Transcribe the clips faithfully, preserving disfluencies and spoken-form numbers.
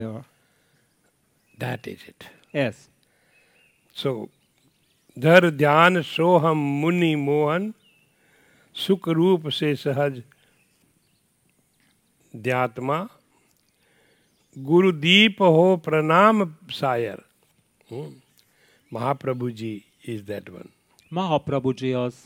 Ja. That is it. Ez. So, धर ध्यान सोहम मुनि मोहन सुख रूप से सहज ध्यात्मा गुरुदीप हो प्रणाम Sair. Hmm. Mahaprabhuji is that one. Mahaprabhuji az.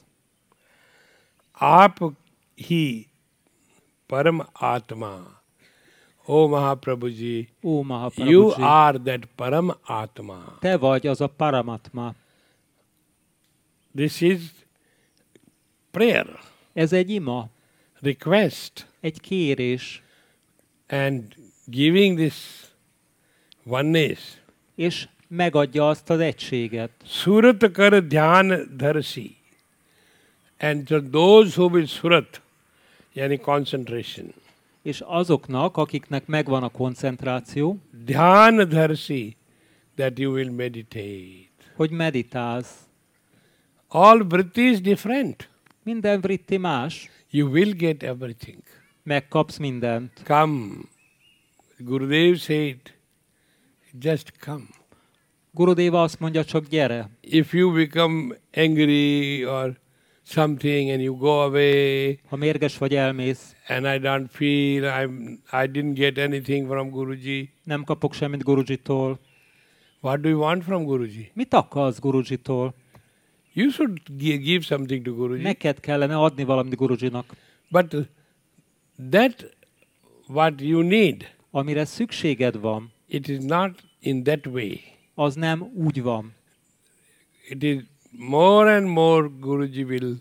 आप ही परम आत्मा. Oh Mahaprabhuji, Ó, you Mahaprabhuji, are that param atma. te vagy az a Paramatma. This is prayer, Ez egy ima, request, egy kérés, and giving this oneness. és megadja azt az egységet. Surat kar dhyan dharsi. And to those who will surat, yani concentration. És azoknak, akiknek megvan a koncentráció, Dhyan dharsi, that you will meditate. hogy meditálsz. All vritti is different. Minden vritti más, You will get everything. megkapsz mindent. Come. Gurudev said, just come. Gurudeva azt mondja, csak gyere. If you become angry or something and you go away Ha mérges vagy, elmész, and I don't feel I'm I didn't get anything from Guruji. nem kapok semmit Gurujitól. What do you want from Guruji? Mit akarsz Gurujitól? You should gi- give something to Guruji. Neked kellene adni valamit Gurujinak. But that what you need, Amire szükséged van, it is not in that way. az nem úgy van. It is more and more Guruji will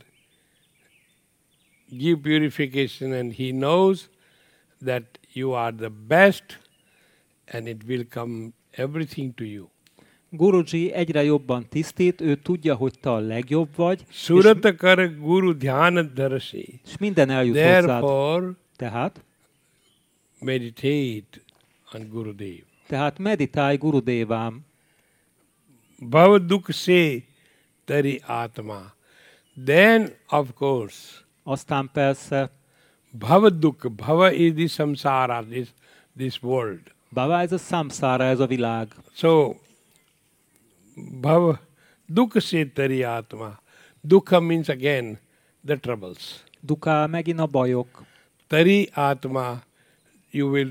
give purification, and he knows that you are the best and it will come everything to you. Guruji egyre jobban tisztít, ő tudja, hogy te a legjobb vagy, és, Surat kar guru dhyan dharasi. és minden eljut hozzád. Therefore, Tehát, meditate on Gurudev. tehát meditálj Gurudevám. Bhav dukh se tari atma. Then, of course, Aztán persze, bhav dukh, bhava is the samsara, this, this world. bává ez a samsára, ez a világ. So, bhav dukh se tari atma. Dukha means again the troubles. Duká megint a bajok. Tari atma, you will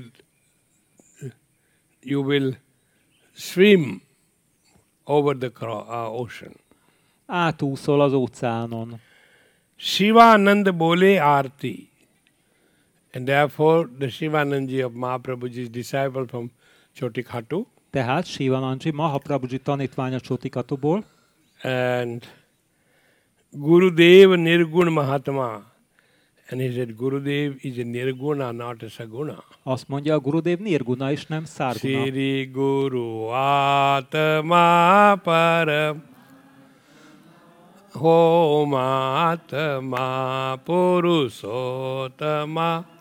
you will swim over the cro- uh, ocean. Átúszol az óceánon. Shivanand bole arti. And therefore the Shivanandji of Mahaprabhuji's disciple from Chotikhatu, Tehát Sivananji, Mahaprabhuji tanítványa Csotikatuból, and Gurudev Nirgun Mahatma. And he said, Gurudev is a Nirguna, not a Saguna. azt mondja, a Gurudev Nirguna és nem Szárguna. Sri Guru Atma Param Hom Atma Purusottama